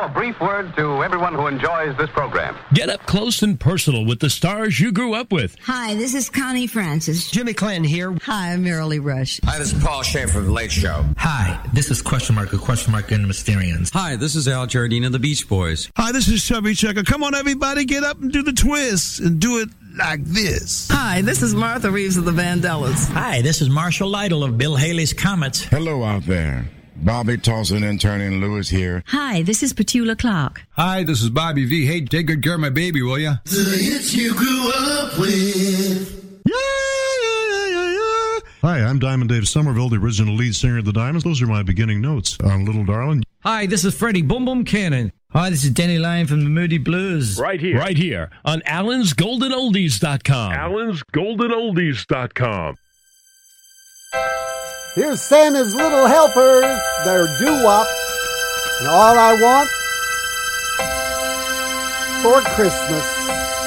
brief word to everyone who enjoys this program. Get up close and personal with the stars you grew up with. Hi, this is Connie Francis. Jimmy Clinton here. Hi, I'm Marilee Rush. Hi, this is Paul Schaefer of The Late Show. Hi, this is Question Mark and the Mysterians. Hi, this is Al Jardine of the Beach Boys. Hi, this is Chubby Checker. Come on, everybody, get up and do the twist and do it like this. Hi, this is Martha Reeves of the Vandellas. Hi, this is Marshall Lytle of Bill Haley's Comets. Hello out there. Bobby Tolson, intern in Lewis here. Hi, this is Petula Clark. Hi, this is Bobby V. Hey, take good care of my baby, will ya? The hits you grew up with. Hi, I'm Diamond Dave Somerville, the original lead singer of the Diamonds. Those are my beginning notes on Little Darling. Hi, this is Freddie Boom Boom Cannon. Hi, this is Denny Lane from the Moody Blues. Right here on AllensGoldenOldies.com. AllensGoldenOldies.com. Here's Santa's Little Helpers, their doo-wop, and all I want for Christmas